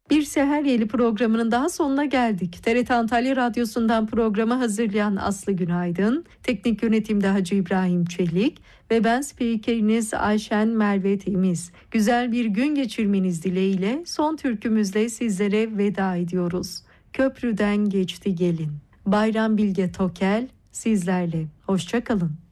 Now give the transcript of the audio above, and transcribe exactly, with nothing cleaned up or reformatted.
Bir Seher Yeli programının daha sonuna geldik. T R T Antalya Radyosu'ndan programı hazırlayan Aslı Günaydın, teknik yönetimde Hacı İbrahim Çelik ve ben spikeriniz Ayşen Merve Temiz. Güzel bir gün geçirmeniz dileğiyle son türkümüzle sizlere veda ediyoruz. Köprüden geçti gelin. Bayram Bilge Tokel sizlerle. Hoşça kalın.